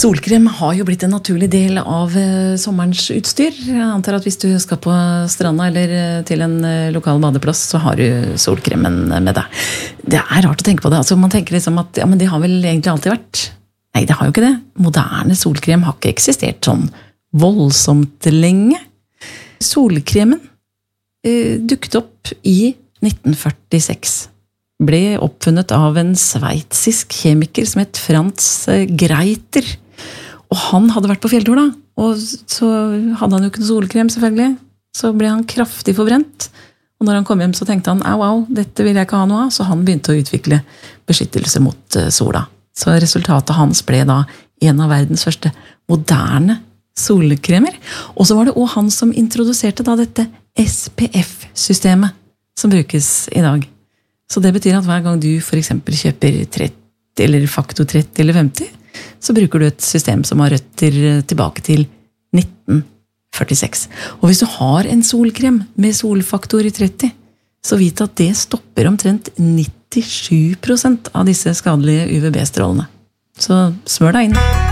Solkrem har jo blitt en naturlig del av sommerens utstyr. Jeg antar at hvis du skal på stranda eller til en lokal badeplass, så har du solkremen med deg. Det er rart å tenke på det. Altså, man tenker liksom at ja, men det har vel egentlig alltid vært. Nei, det har jo ikke det. Moderne solkrem har ikke eksistert sånn voldsomt lenge. Solkremen dukket opp i 1946. Ble oppfunnet av en sveitsisk kjemiker som het Franz Greiter. Og han hadde vært på fjelltur da, og så hadde han jo ikke noe solkrem selvfølgelig. Så ble han kraftig forbrent. Og når han kom hjem så tenkte han, au, dette vil jeg ikke ha noe av. Så han begynte å utvikle beskyttelse mot sola. Så resultatet hans ble da en av verdens første moderne solkremer. Og så var det også han som introduserte da dette SPF-systemet som brukes i dag. Så det betyr at hver gang du for eksempel kjøper 30, eller faktor 30 eller 50, så bruker du et system som har røtter tilbake til 1946. Og hvis du har en solkrem med solfaktor 30, så vit at det stopper omtrent 97% av disse skadelige UVB-strålene. Så smør deg inn.